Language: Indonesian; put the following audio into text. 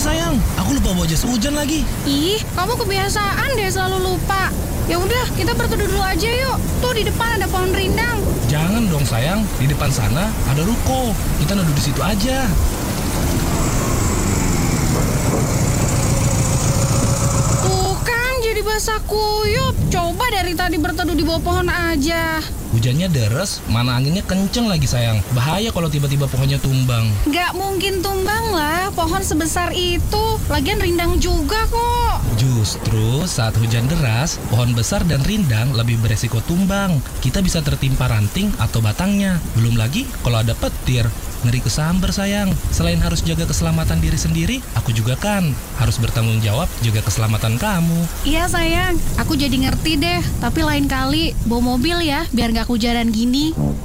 sayang, aku lupa bawa jas hujan lagi. Ih, kamu kebiasaan deh selalu lupa. Ya udah, kita berteduh dulu aja yuk. Tuh di depan ada pohon rindang. Jangan dong sayang, di depan sana ada ruko. Kita neduh di situ aja. Tuh kan jadi basah kuyup. Coba dari tadi berteduh di bawah pohon aja. Hujannya deres, mana anginnya kenceng lagi sayang. Bahaya kalau tiba-tiba pohonnya tumbang. Gak mungkin tumbang lah, pohon sebesar itu. Lagian rindang juga kok. Justru saat hujan deras, pohon besar dan rindang lebih beresiko tumbang. Kita bisa tertimpa ranting atau batangnya. Belum lagi kalau ada petir. Ngeri kesamber sayang. Selain harus jaga keselamatan diri sendiri, aku juga kan harus bertanggung jawab jaga keselamatan kamu. Iya sayang, aku jadi ngerti deh. Tapi lain kali bawa mobil ya, biar gak kehujanan gini.